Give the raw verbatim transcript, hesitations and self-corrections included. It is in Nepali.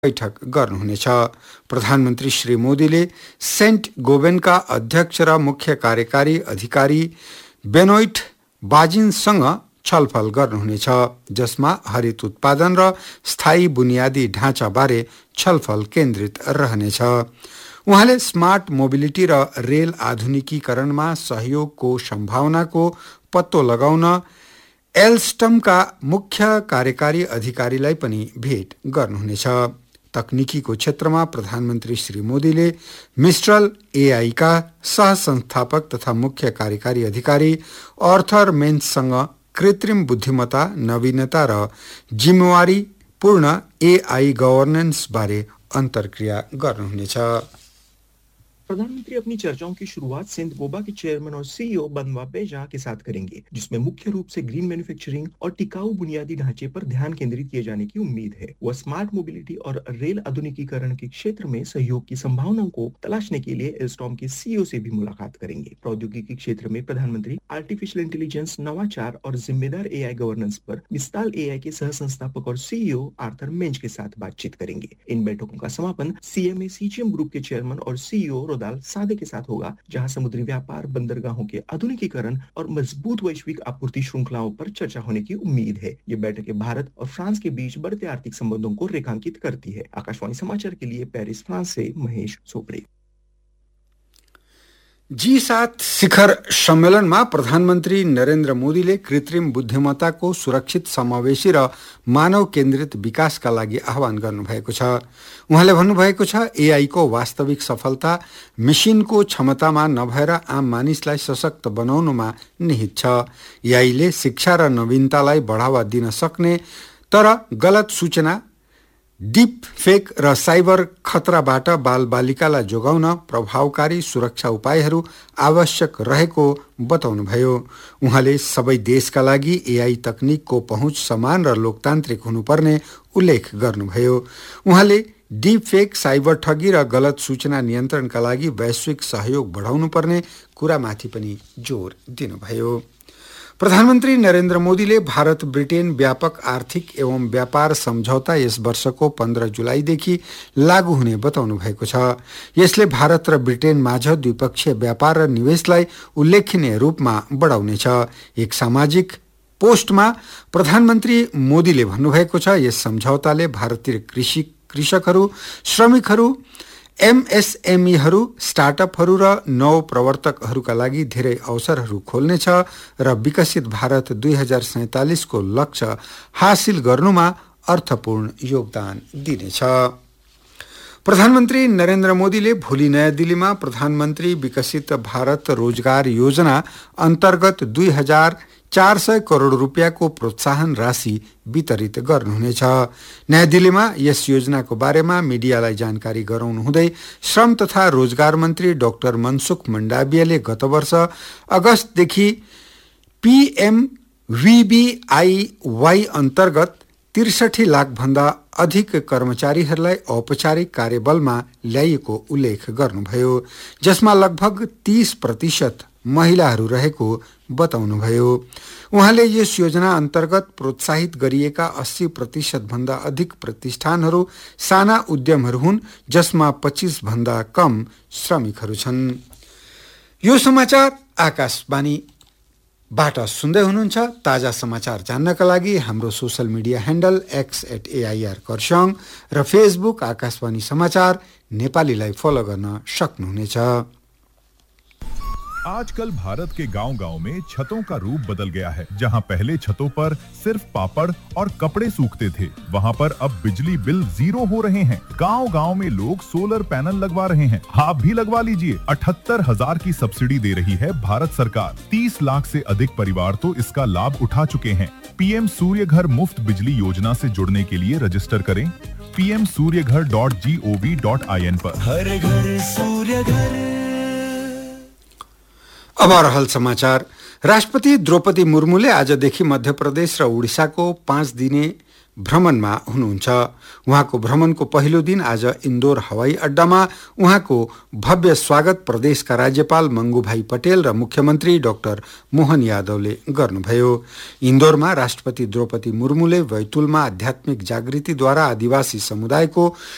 बैठक गर्नुहुनेछ। प्रधानमन्त्री श्री मोदीले सेन्ट गोबेनका अध्यक्ष र मुख्य कार्यकारी अधिकारी बेनोइट बाजिनसँग छलफल गर्नुहुनेछ, जसमा हरित उत्पादन र स्थायी बुनियादी ढाँचाबारे छलफल केन्द्रित रहनेछ। उहाँले स्मार्ट मोबिलिटी र रेल आधुनिकीकरणमा सहयोगको सम्भावनाको पत्तो लगाउन एल्स्टमका मुख्य कार्यकारी अधिकारीलाई पनि भेट गर्नुहुनेछ। तकनिकीको क्षेत्रमा प्रधानमन्त्री श्री मोदीले मिस्ट्रल एआईका सहसंस्थापक तथा मुख्य कार्यकारी अधिकारी अर्थर मेन्ससँग कृत्रिम बुद्धिमत्ता, नवीनता र जिम्मेवारीपूर्ण एआई गभर्नेन्स बारे अन्तर्क्रिया गर्नुहुनेछ। प्रधानमंत्री अपनी चर्चाओं की शुरुआत सेंट गोबा के चेयरमैन और सीईओ बनवा बेजा के साथ करेंगे, जिसमें मुख्य रूप से ग्रीन मैन्युफैक्चरिंग और टिकाऊ बुनियादी ढांचे पर ध्यान केंद्रित किए जाने की उम्मीद है। वह स्मार्ट मोबिलिटी और रेल आधुनिकीकरण के क्षेत्र में सहयोग की संभावनाओं को तलाशने के लिए एल्स्टॉम के सीईओ से भी मुलाकात करेंगे। प्रौद्योगिकी क्षेत्र में प्रधानमंत्री आर्टिफिशियल इंटेलिजेंस, नवाचार और जिम्मेदार एआई गवर्नेंस पर मिस्टाल एआई के सह संस्थापक और सीईओ आर्थर मेंज के साथ बातचीत करेंगे। इन बैठकों का समापन सीएमए सीजीएम ग्रुप के चेयरमैन और सीईओ सादे के साथ होगा, जहां समुद्री व्यापार, बंदरगाहों के आधुनिकीकरण और मजबूत वैश्विक आपूर्ति श्रृंखलाओं पर चर्चा होने की उम्मीद है। ये बैठकें भारत और फ्रांस के बीच बढ़ते आर्थिक संबंधों को रेखांकित करती है। आकाशवाणी समाचार के लिए पेरिस, फ्रांस से महेश चोपड़े। जी सात शिखर सम्मेलनमा प्रधानमन्त्री नरेन्द्र मोदीले कृत्रिम बुद्धिमत्ताको सुरक्षित, समावेशी र मानव केन्द्रित विकासका लागि आह्वान गर्नुभएको छ। उहाँले भन्नुभएको छ, एआई को वास्तविक सफलता मेसिनको क्षमतामा नभएर आम मानिसलाई सशक्त बनाउनुमा निहित छ। एआईले शिक्षा र नवीनतालाई बढावा दिन सक्ने, तर गलत सूचना, डिप फेक र साइबर खतराबाट बालबालिकालाई जोगाउन प्रभावकारी सुरक्षा उपायहरू आवश्यक रहेको बताउनुभयो। उहाँले सबै देशका लागि एआई तकनिकको पहुँच समान र लोकतान्त्रिक हुनुपर्ने उल्लेख गर्नुभयो। उहाँले डिप फेक, साइबर ठगी र गलत सूचना नियन्त्रणका लागि वैश्विक सहयोग बढाउनुपर्ने कुरामाथि पनि जोड दिनुभयो। प्रधानमन्त्री नरेन्द्र मोदीले भारत ब्रिटेन व्यापक आर्थिक एवं व्यापार सम्झौता यस वर्षको पन्ध्र जुलाईदेखि लागू हुने बताउनु भएको छ। यसले भारत र ब्रिटेन माझ द्विपक्षीय व्यापार र निवेशलाई उल्लेखनीय रूपमा बढाउनेछ। एक सामाजिक पोस्टमा प्रधानमन्त्री मोदीले भन्नुभएको छ, यस सम्झौताले भारतीय कृषि कृषकहरू, श्रमिकहरू, एमएसएमईहरू, स्टार्टअपहरू र नवप्रवर्तकहरूका लागि धेरै अवसरहरू खोल्नेछ र विकसित भारत दुई हजार सैंतालीस को लक्ष्य हासिल गर्नुमा अर्थपूर्ण योगदान दिनेछ। प्रधानमन्त्री नरेन्द्र मोदीले भोलि नयाँ दिल्लीमा प्रधानमन्त्री विकसित भारत रोजगार योजना अन्तर्गत दुई हजार चार सय करोड रुपियाँको प्रोत्साहन राशि वितरित गर्नुहुनेछ। नयाँ दिल्लीमा यस योजनाको बारेमा मिडियालाई जानकारी गराउनुहुँदै श्रम तथा रोजगार मन्त्री डाक्टर मनसुख मण्डावियाले गत वर्ष अगस्तदेखि पीएमवीबीआईवाई अन्तर्गत त्रिसठी लाख भन्दा अधिक कर्मचारीहरूलाई औपचारिक कार्यबलमा ल्याइएको उल्लेख गर्नुभयो, जसमा लगभग तीस प्रतिशत महिलाहरू रहेको बताउनुभयो। उहाँले यस योजना अन्तर्गत प्रोत्साहित गरिएका अस्सी प्रतिशत भन्दा अधिक प्रतिष्ठानहरू साना उद्यमहरू हुन्, जसमा पच्चीस भन्दा कम श्रमिकहरू छन्। यो समाचार आकाशवाणी बाट सुन्दै हुनुहुन्छ। ताजा समाचार जान्नका लागि हाम्रो social media handle x at AIR Kurseong र फेसबुक आकाशवाणी समाचार नेपालीलाई फलो गर्न सक्नुहुनेछ। आजकल भारत के गांव-गांव में छतों का रूप बदल गया है। जहां पहले छतों पर सिर्फ पापड़ और कपड़े सूखते थे, वहां पर अब बिजली बिल जीरो हो रहे हैं। गांव-गांव में लोग सोलर पैनल लगवा रहे हैं। आप भी लगवा लीजिए। अठहत्तर हजार की सब्सिडी दे रही है भारत सरकार। तीस लाख से अधिक परिवार तो इसका लाभ उठा चुके हैं। पीएम सूर्य घर मुफ्त बिजली योजना से जुड़ने के लिए रजिस्टर करें पी एम सूर्य घर dot G O V dot I N पर। हर घर सूर्य घर। अब रहल समाचार। राष्ट्रपति द्रौपदी मुर्मुले आजदेखि मध्य प्रदेश र उडिसाको पाँच दिने भ्रमणमा हुनुहुन्छ। उहाँको भ्रमणको पहिलो दिन आज इन्दौर हवाई अड्डामा उहाँको भव्य स्वागत प्रदेशका राज्यपाल मंगुभाई पटेल र मुख्यमन्त्री डाक्टर मोहन यादवले गर्नुभयो। इन्दौरमा राष्ट्रपति द्रौपदी मुर्मुले बैतुलमा आध्यात्मिक जागृतिद्वारा आदिवासी समुदायको